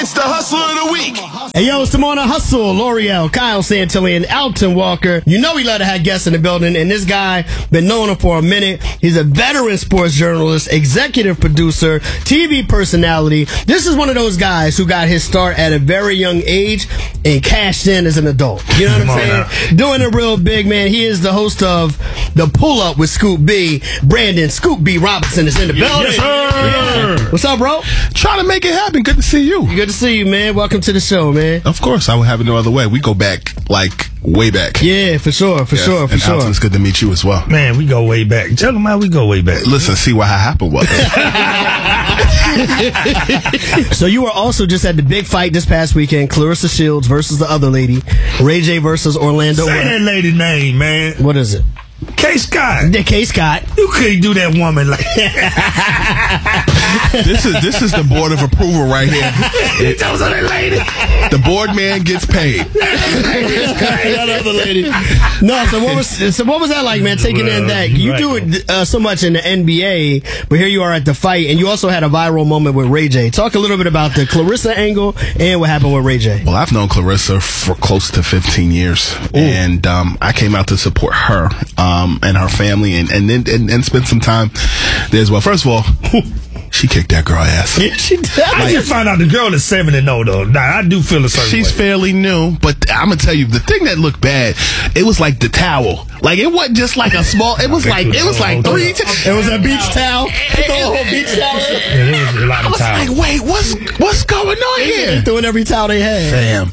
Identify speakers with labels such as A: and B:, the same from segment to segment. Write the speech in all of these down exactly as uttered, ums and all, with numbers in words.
A: It's the Hustle of the Week.
B: Hey, yo, it's the Morning Hustle. L'Oreal, Kyle Santilli, and Alton Walker. You know we love to have guests in the building, and this guy, been knowing him for a minute. He's a veteran sports journalist, executive producer, T V personality. This is one of those guys who got his start at a very young age and cashed in as an adult. You know what I'm saying? Now. Doing it real big, man. He is the host of The Pull Up with Scoop B. Brandon Scoop B Robinson is in the building.
C: Yes, sir.
B: Yeah. What's up, bro?
C: Trying to make it happen. Good to see you.
B: Good to see you, man. Welcome to the show, man.
C: Of course, I would have it no other way. We go back, like, way back.
B: Yeah, for sure, for
C: yes.
B: sure, for
C: and
B: sure.
C: Alton, it's good to meet you as well.
D: Man, we go way back. Tell them how we go way back.
C: Listen, see what happened was.
B: So you were also just at the big fight this past weekend, Claressa Shields versus the other lady, Ray J versus Orlando.
D: Say that lady name, man.
B: What is it?
D: K. Scott.
B: The K. Scott.
D: You couldn't do that woman like that.
C: This is this is the board of approval right here.
D: That was that lady.
C: The board man gets paid.
B: That other lady. No, so what was so what was that like, man? Taking in that you do it uh, so much in the N B A, but here you are at the fight, and you also had a viral moment with Ray J. Talk a little bit about the Claressa angle and what happened with Ray J.
C: Well, I've known Claressa for close to fifteen years, Ooh. and um, I came out to support her um, and her family, and and, and and and spend some time there as well. First of all. She kicked that girl ass.
B: Yeah, she did.
D: I just found out the girl is seven and oh though. Nah, I do feel a certain
C: She's
D: way.
C: fairly new, but I'm gonna tell you the thing that looked bad. It was like the towel. Like it wasn't just like a small. It was like it was like three. T-
B: it was a beach towel. He threw a whole beach towel.
D: Yeah, it was a lot
C: I
D: of
C: was
D: towels.
C: like, wait, what's what's going on here?
B: They threw in every towel they had.
C: Damn.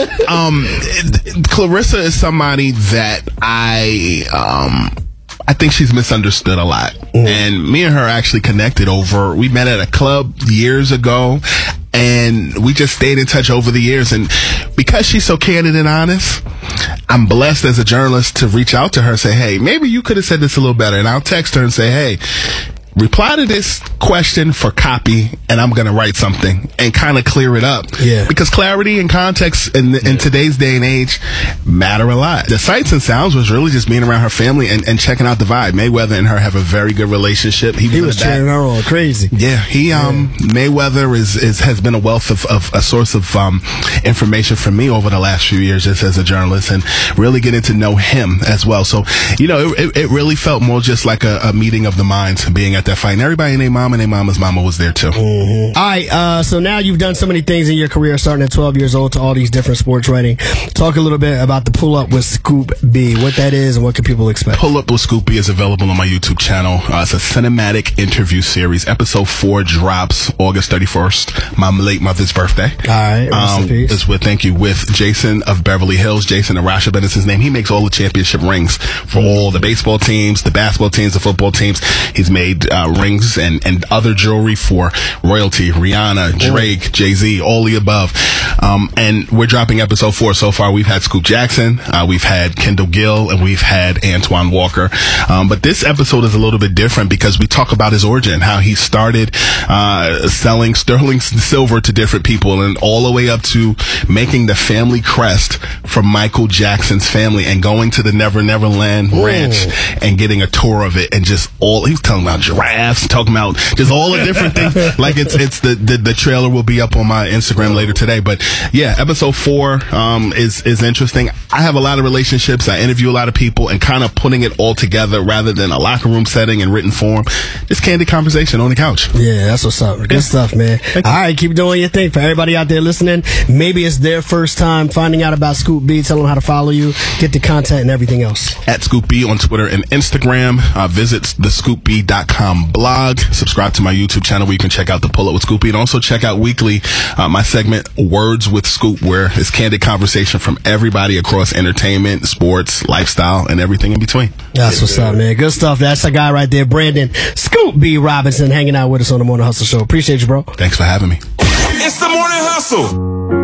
C: um, Claressa is somebody that I um. I think she's misunderstood a lot. Mm. And me and her actually connected over, we met at a club years ago, and we just stayed in touch over the years. And because she's so candid and honest, I'm blessed as a journalist to reach out to her and say, hey, maybe you could have said this a little better. And I'll text her and say, hey, reply to this question for copy, and I'm going to write something and kind of clear it up.
B: Yeah. Because
C: clarity and context in, in yeah. today's day and age matter a lot. The sights and sounds was really just being around her family and, and checking out the vibe. Mayweather and her have a very good relationship.
B: He was, he was cheering her on crazy.
C: Yeah. He, um, yeah. Mayweather is, is, has been a wealth of, of a source of, um, information for me over the last few years just as a journalist and really getting to know him as well. So, you know, it, it really felt more just like a, a meeting of the minds being at that fight. And everybody and their mama and their mama's mama was there too.
B: Mm-hmm. All right, uh, so now you've done so many things in your career, starting at twelve years old to all these different sports writing. Talk a little bit about the Pull Up with Scoop B, what that is and what can people expect.
C: Pull Up with Scoop B is available on my YouTube channel. Uh, it's a cinematic interview series. Episode four drops August thirty-first, my late mother's birthday.
B: All right, rest
C: um,
B: in peace.
C: It's with, thank you, with Jason of Beverly Hills. Jason Arashibin is his name. He makes all the championship rings for all the baseball teams, the basketball teams, the football teams. He's made uh, rings and, and other jewelry for royalty, Rihanna, Drake, Jay-Z, all the above. Um, and we're dropping episode four. So far, we've had Scoop Jackson, uh, we've had Kendall Gill, and we've had Antoine Walker. Um, but this episode is a little bit different because we talk about his origin, how he started uh, selling sterling silver to different people and all the way up to making the family crest from Michael Jackson's family and going to the Never Never Land Ranch and getting a tour of it and just all, he was talking about giraffes, talking about just all the different things. Like it's it's the, the the trailer will be up on my Instagram later today. But yeah, episode four um is is interesting. I have a lot of relationships. I interview a lot of people and kind of putting it all together rather than a locker room setting in written form. Just candid conversation on the couch.
B: Yeah, that's what's up. Good yeah. stuff, man. All right, keep doing your thing. For everybody out there listening, maybe it's their first time finding out about Scoop B. Tell them how to follow you, get the content and everything else.
C: At Scoop B on Twitter and Instagram. Uh, visit the scoop b dot com blog. Subscribe to my YouTube channel where you can check out the Pull Up with Scoop B, and also check out weekly uh, my segment Words with Scoop, where it's candid conversation from everybody across entertainment, sports, lifestyle, and everything in between.
B: That's what's up, man. Good stuff. That's the guy right there, Brandon Scoop B Robinson, hanging out with us on the Morning Hustle Show. Appreciate you, bro.
C: Thanks for having me.
A: It's the Morning Hustle.